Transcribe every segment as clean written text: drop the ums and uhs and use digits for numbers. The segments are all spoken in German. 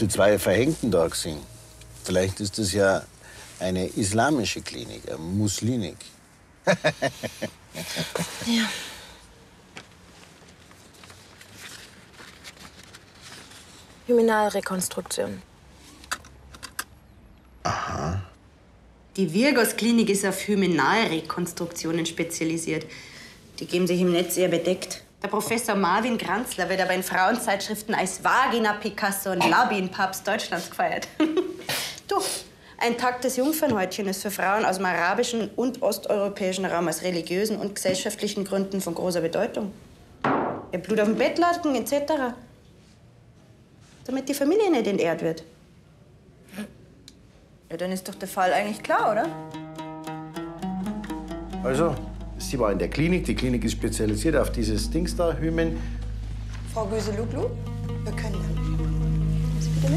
die zwei Verhängten da gesehen. Vielleicht ist das ja eine islamische Klinik, eine Muslinik. Ja. Hymenalrekonstruktion. Aha. Die Virgos-Klinik ist auf Hymenalrekonstruktionen spezialisiert. Die geben sich im Netz eher bedeckt. Der Professor Marvin Granzler wird aber in Frauenzeitschriften als Vagina-Picasso und Labien-Papst Deutschlands gefeiert. Du, ein Tag des Jungfernhäutchen ist für Frauen aus dem arabischen und osteuropäischen Raum aus religiösen und gesellschaftlichen Gründen von großer Bedeutung. Ihr Blut auf dem Bettlaken etc. Damit die Familie nicht entehrt wird. Ja, dann ist doch der Fall eigentlich klar, oder? Also, sie war in der Klinik. Die Klinik ist spezialisiert auf dieses Dings da, Hymen. Frau Göseluglu, wir können dann. Kommen Sie bitte mit?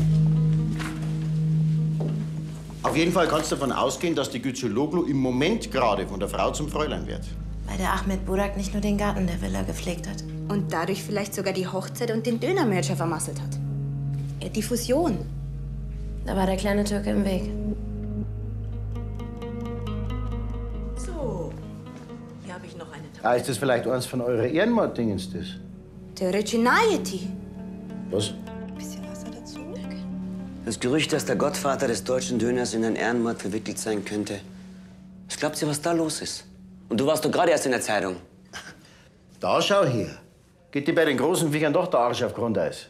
Auf jeden Fall kannst du davon ausgehen, dass die Güzologlu im Moment gerade von der Frau zum Fräulein wird. Weil der Ahmed Burak nicht nur den Garten der Villa gepflegt hat. Und dadurch vielleicht sogar die Hochzeit und den Dönermerger vermasselt hat. Die Fusion. Da war der kleine Türke im Weg. So, hier habe ich noch eine Ah, ist das vielleicht eins von euren Ehrenmord-Dingens, das? Der Originality. Was? bisschen Wasser dazu. Das Gerücht, dass der Gottvater des deutschen Döners in einen Ehrenmord verwickelt sein könnte. Was glaubt ihr, was da los ist? Und du warst doch gerade erst in der Zeitung. Da schau her. Geht dir bei den großen Viechern doch der Arsch auf Grundeis?